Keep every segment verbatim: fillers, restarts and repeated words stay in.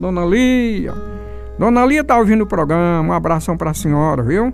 Dona Lia. Dona Lia tá ouvindo o programa, um abração pra senhora, viu?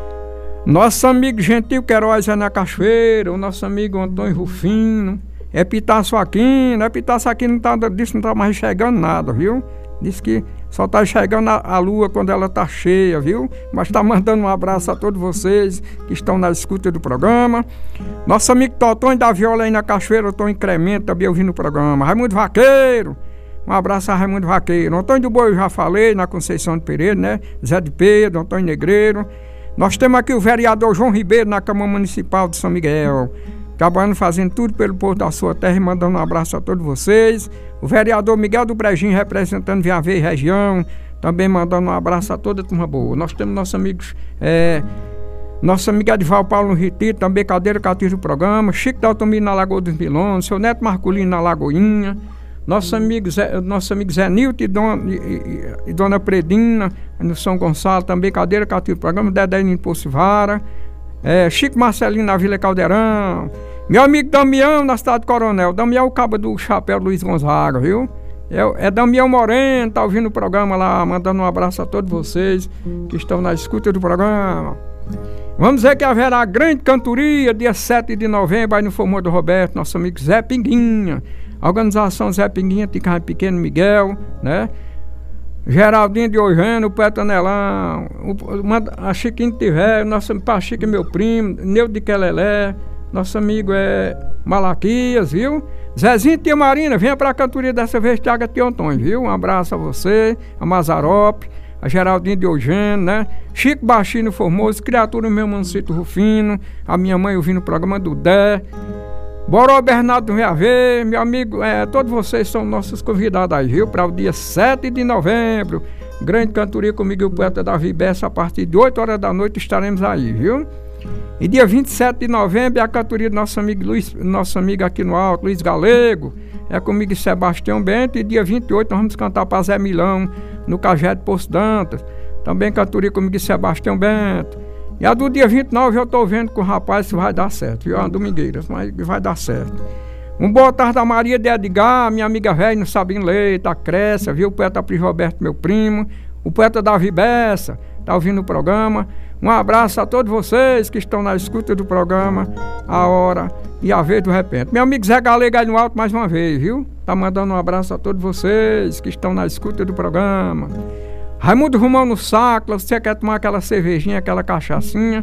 Nosso amigo Gentil Queiroz é na Cachoeira, o nosso amigo Antônio Rufino, é Pitaço Aquino, é Pitaço Aquino não tá, disse que não tá mais enxergando nada, viu? Disse que só tá enxergando a, a lua quando ela tá cheia, viu? Mas tá mandando um abraço a todos vocês que estão na escuta do programa. Nosso amigo Totonho da Viola aí na Cachoeira, Tom Incremento, também ouvindo o programa. Raimundo Vaqueiro, um abraço a Raimundo Vaqueiro. Antônio do Boi eu já falei, na Conceição de Pereira, né? Zé de Pedro, Antônio Negreiro. Nós temos aqui o vereador João Ribeiro na Câmara Municipal de São Miguel, trabalhando, fazendo tudo pelo povo da sua terra e mandando um abraço a todos vocês. O vereador Miguel do Brejinho, representando Viaveiro região, também mandando um abraço a toda a turma boa. Nós temos nossos amigos, é, nosso amigo Edival Paulo Ritito, também cadeira cativo do programa, Chico Daltomiro na Lagoa dos Milões, seu Neto Marculino na Lagoinha, nosso amigo Zé, nosso amigo Zé Nilton e Dona, e, e, e Dona Predina, no São Gonçalo, também cadeira cativo do programa, Dedé em Pocivara, é, Chico Marcelino na Vila Caldeirão, meu amigo Damião na cidade de Coronel, Damião o cabo do chapéu Luiz Gonzaga, viu? É, é Damião Moreno, tá ouvindo o programa lá, mandando um abraço a todos vocês que estão na escuta do programa. Vamos dizer que haverá grande cantoria dia sete de novembro aí no Formol do Roberto, nosso amigo Zé Pinguinha, a organização Zé Pinguinha, Ticai Pequeno Miguel, né? Geraldinho de Ojano, o Poeta Nelão, o, a Chiquinho de Tiver, nosso Pachique, meu primo, Neudo de Quelelé, nosso amigo é Malaquias, viu? Zezinho e Tia Marina, venha pra cantoria dessa vez, Tiago Tio Antônio, viu? Um abraço a você, a Mazarope, a Geraldinho de Eugênio, né? Chico Baixinho Formoso, criatura meu Mancito Rufino, a minha mãe ouvindo o programa do Dé, Boró Bernardo do Viaver, meu amigo, é, todos vocês são nossos convidados aí, viu? Para o dia sete de novembro, grande cantoria comigo e o poeta Davi Bessa, a partir de oito horas da noite estaremos aí, viu? E dia vinte e sete de novembro é a cantoria do nosso amigo Luiz, nosso amigo aqui no Alto, Luiz Galego, é comigo e Sebastião Bento, e dia vinte e oito nós vamos cantar para Zé Milão, no Cajé de Poço Dantas, também cantoria comigo e Sebastião Bento. E a do dia vinte e nove eu tô vendo com o rapaz se vai dar certo, viu? Uma domingueira, mas vai dar certo. Um boa tarde da Maria de Edgar, minha amiga velha no Sabino Leite, a Crécia, viu? O poeta Pri Roberto, meu primo, o poeta Davi Bessa, tá ouvindo o programa. Um abraço a todos vocês que estão na escuta do programa, a hora e a vez do repente. Meu amigo Zé Galego aí no alto mais uma vez, viu? Tá mandando um abraço a todos vocês que estão na escuta do programa. Raimundo Romão no Sacla, você quer tomar aquela cervejinha, aquela cachaçinha,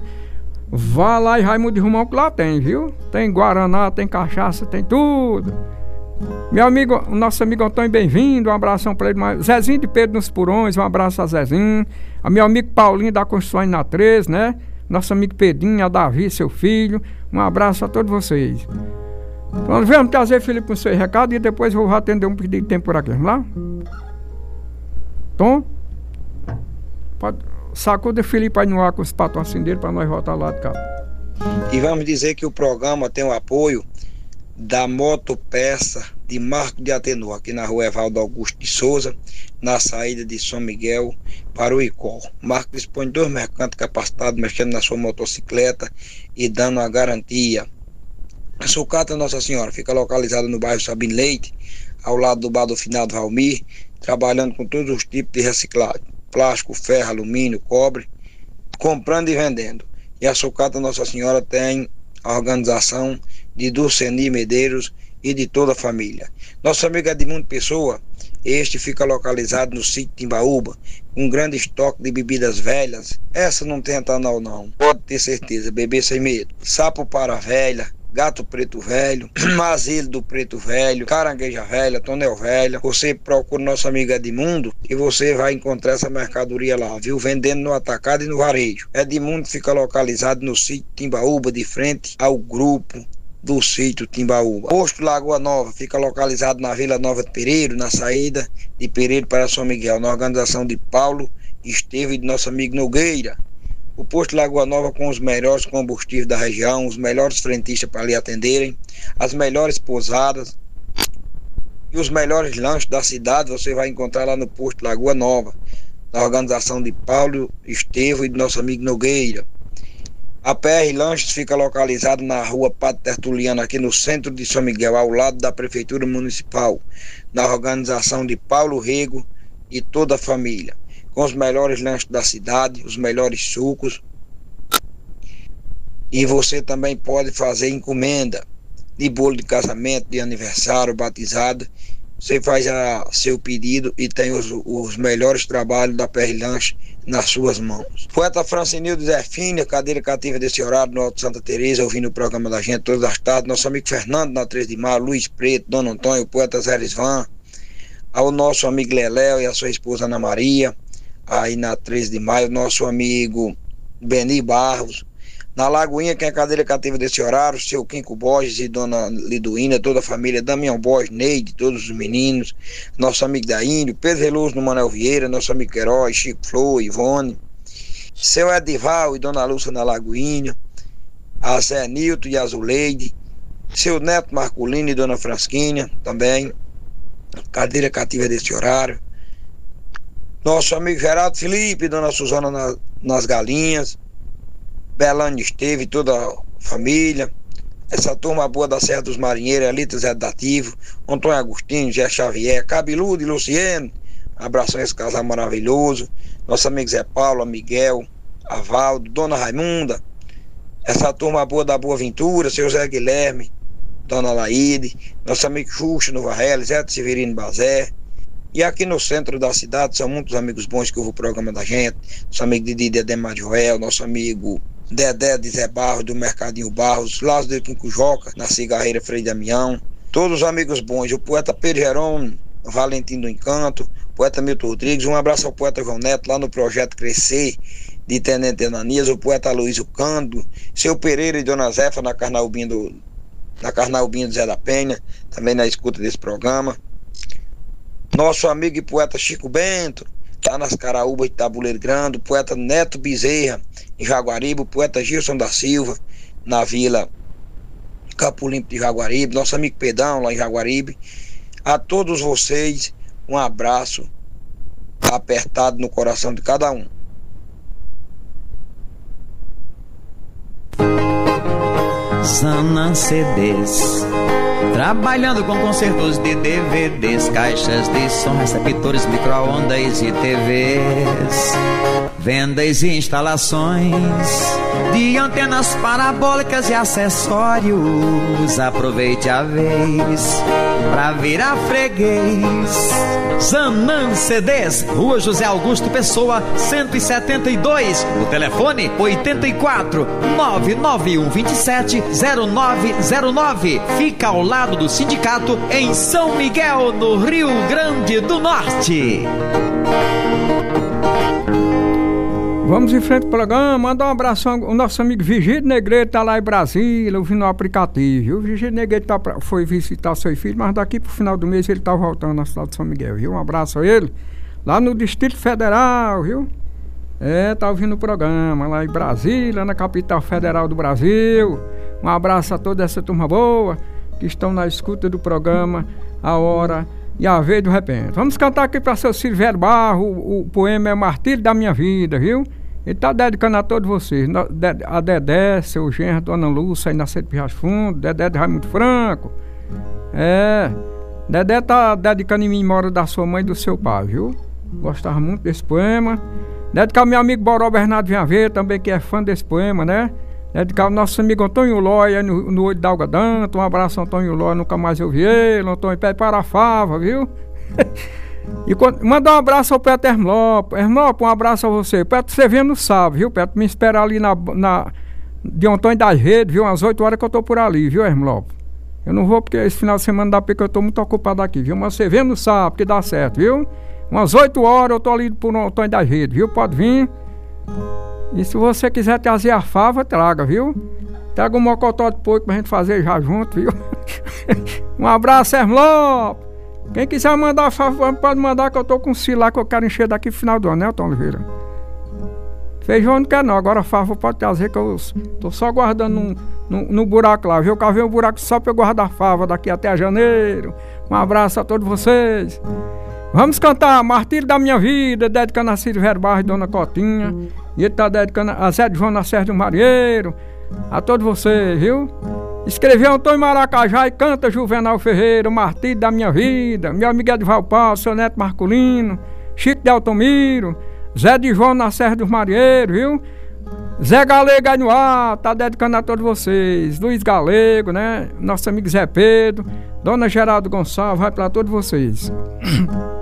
vá lá e Raimundo Romão que lá tem, viu? Tem guaraná, tem cachaça, tem tudo. Meu amigo, o nosso amigo Antônio, bem-vindo, um abração para ele. Zezinho de Pedro nos Purões, um abraço a Zezinho. A meu amigo Paulinho da Construção na treze, né? Nosso amigo Pedrinho, a Davi, seu filho. Um abraço a todos vocês. Então, vamos trazer, Felipe, com o seu recado e depois eu vou atender um pedido de tempo por aqui. Vamos lá? Tom? Pode... Sacuda Felipe aí no ar com os patrocinadores para nós voltar lá de cá. E vamos dizer que o programa tem o apoio da Motopeça de Marco de Atenor, aqui na rua Evaldo Augusto de Souza, na saída de São Miguel para o Icó. Marco dispõe de dois mercantes capacitados mexendo na sua motocicleta e dando a garantia. A sucata Nossa Senhora fica localizada no bairro Sabino Leite, ao lado do bar do finado Valmir, trabalhando com todos os tipos de reciclagem, plástico, ferro, alumínio, cobre, comprando e vendendo. E a sucata Nossa Senhora tem a organização de Dulceni Medeiros e de toda a família. Nosso amigo Edmundo Pessoa, este fica localizado no sítio Timbaúba, com um grande estoque de bebidas velhas. Essa não tem etanol não, pode ter certeza, beber sem medo. Sapo para velha, gato preto velho, mazilo do preto velho, carangueja velha, tonel velha. Você procura nosso amigo Edmundo e você vai encontrar essa mercadoria lá, viu? Vendendo no atacado e no varejo. Edmundo fica localizado no sítio Timbaúba, de frente ao grupo do sítio Timbaúba. Posto Lagoa Nova fica localizado na Vila Nova de Pereiro, na saída de Pereiro para São Miguel, na organização de Paulo Esteve e de nosso amigo Nogueira. O posto Lagoa Nova com os melhores combustíveis da região, os melhores frentistas para lhe atenderem, as melhores pousadas e os melhores lanches da cidade você vai encontrar lá no posto Lagoa Nova, na organização de Paulo Esteve e de nosso amigo Nogueira. A P R Lanches fica localizado na rua Padre Tertuliano, aqui no centro de São Miguel, ao lado da Prefeitura Municipal, na organização de Paulo Rego e toda a família, com os melhores lanches da cidade, os melhores sucos. E você também pode fazer encomenda de bolo de casamento, de aniversário, batizado. Você faz a, seu pedido e tem os, os melhores trabalhos da P R Lanche nas suas mãos. Poeta Francinildo Zefínia, cadeira cativa desse horário no Alto Santa Teresa, ouvindo o programa da gente todas as tardes. Nosso amigo Fernando, na três de maio, Luiz Preto, Dona Antônio, o poeta Zé Lisvan, ao nosso amigo Leléo e a sua esposa Ana Maria, aí na três de maio, nosso amigo Beni Barros. Na Lagoinha, quem é cadeira cativa desse horário, seu Quinco Borges e Dona Liduína, toda a família, Damião Borges, Neide, todos os meninos, nosso amigo da Índio, Pedro Veloso no Manuel Vieira, nosso amigo Queiroz, Chico Flor, Ivone, seu Edival e Dona Lúcia na Lagoinha, a Zé Nilton e a Zuleide, seu Neto Marculino e Dona Frasquinha, também, cadeira cativa desse horário, nosso amigo Geraldo Felipe e Dona Suzana na, nas Galinhas, Belânio Esteve, toda a família, essa turma boa da Serra dos Marinheiros, Elita Zé Dativo, Antônio Agostinho, Zé Xavier, Cabeludo e Luciano, abração a esse casal maravilhoso, nosso amigo Zé Paulo, Miguel, Avaldo, Dona Raimunda, essa turma boa da Boa Ventura, seu Zé Guilherme, Dona Laíde, nosso amigo Xuxa no Varrel, Zé Severino Bazé. E aqui no centro da cidade são muitos amigos bons que ouvem o programa da gente, nosso amigo Didi Dedé Madjoel, nosso amigo Dedé de Zé Barros, do Mercadinho Barros, Lázaro de Quinco Joca, na Cigarreira Frei Damião, todos os amigos bons, o poeta Pedro Jerônimo, Valentim do Encanto, o poeta Milton Rodrigues, um abraço ao poeta João Neto, lá no Projeto Crescer, de Tenente Ananias, o poeta Luiz Cândido, seu Pereira e Dona Zefa, na Carnaubinha do, na Carnaubinha do Zé da Penha, também na escuta desse programa. Nosso amigo e poeta Chico Bento, lá nas Caraúbas de Tabuleiro Grande, o poeta Neto Bezerra, em Jaguaribe, o poeta Gilson da Silva, na Vila Campo Limpo de Jaguaribe, nosso amigo Pedão, lá em Jaguaribe. A todos vocês, um abraço apertado no coração de cada um. Zanã C Ds, trabalhando com concertos de D V Ds, caixas de som, receptores, micro-ondas e T Vs, vendas e instalações de antenas parabólicas e acessórios. Aproveite a vez pra virar freguês. Zanã C Ds, Rua José Augusto Pessoa, cento e setenta e dois, o telefone oito quatro nove nove um dois sete zero nove zero nove, fica ao lado do sindicato em São Miguel, no Rio Grande do Norte. Vamos em frente ao programa, manda um abraço ao nosso amigo Vigílio Negreiro, tá lá em Brasília, ouvindo o aplicativo. O Vigílio Negreiro tá pra, foi visitar seu filho, mas daqui pro final do mês ele tá voltando na cidade de São Miguel, viu? Um abraço a ele, lá no Distrito Federal, viu? É, tá ouvindo o programa lá em Brasília, na capital federal do Brasil. Um abraço a toda essa turma boa que estão na escuta do programa A Hora e a Vez do Repente. Vamos cantar aqui para seu Silvério Barro, o, o poema é Martírio da Minha Vida, viu? Ele tá dedicando a todos vocês, a Dedé, seu genro, Dona Lúcia, aí na Sede Pirras Fundo, Dedé de Raimundo Franco. É, Dedé tá dedicando em memória da sua mãe e do seu pai, viu? Gostava muito desse poema. Dedicar ao meu amigo Boró Bernardo Vinhaveira, também que é fã desse poema, né? Dedicar ao nosso amigo Antônio Lóia, no, no Olho da Alga Danto. Um abraço, Antônio Lóia, nunca mais eu vi ele. Antônio Pé para a Fava, viu? E quando, mandar um abraço ao Petro Hermlopo. Hermlopo, um abraço a você. Petro, você vem no sábado, viu, Petro? Me espera ali na, na de Antônio das Redes, viu? Às oito horas que eu tô por ali, viu, Hermlopo? Eu não vou porque esse final de semana dá porque eu tô muito ocupado aqui, viu? Mas você vem no sábado que dá certo, viu? Umas oito horas eu tô ali por Antônio das Redes, viu? Pode vir. E se você quiser trazer a fava, traga, viu? Traga um mocotó de porco pra gente fazer já junto, viu? Um abraço, Hermlopo. Quem quiser mandar a fava, pode mandar que eu tô com um silo lá que eu quero encher daqui no final do ano, né, Tom Oliveira? Feijão não quer não, agora a fava pode trazer que eu tô só guardando no, no, no buraco lá, viu? Eu cavei um buraco só pra eu guardar a fava daqui até janeiro. Um abraço a todos vocês. Vamos cantar Martírio da Minha Vida, dedicando a Silvério Barro e Dona Cotinha. E ele tá dedicando a Zé de João na Serra do Marinheiro. A todos vocês, viu? Escreveu Antônio Maracajá e canta Juvenal Ferreira, Martírio da Minha Vida. Meu amigo Edval Paulo, seu neto Marculino. Chico de Altomiro, Zé de João na Serra dos Marinheiros, viu? Zé Galego aí no ar, tá dedicando a todos vocês. Luiz Galego, né? Nosso amigo Zé Pedro, Dona Geraldo Gonçalves, vai pra todos vocês.